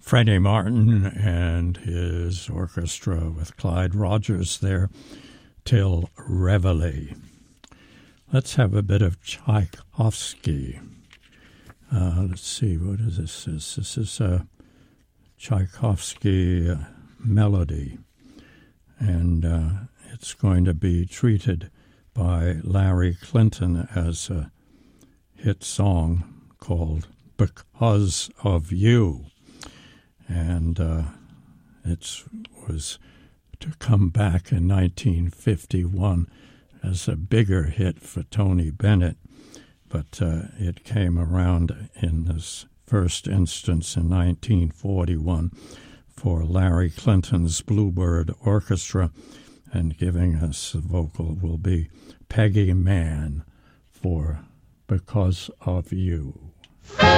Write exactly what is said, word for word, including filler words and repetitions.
Freddie Martin and his orchestra with Clyde Rogers there till Reveille. Let's have a bit of Tchaikovsky. Uh, let's see, what is this? This, this is a Tchaikovsky uh, melody, and uh, it's going to be treated by Larry Clinton as a hit song called Because of You. And uh, it was to come back in nineteen fifty-one as a bigger hit for Tony Bennett, but uh, it came around in this first instance in nineteen forty-one for Larry Clinton's Bluebird Orchestra, and giving us the vocal will be Peggy Mann for Because of You.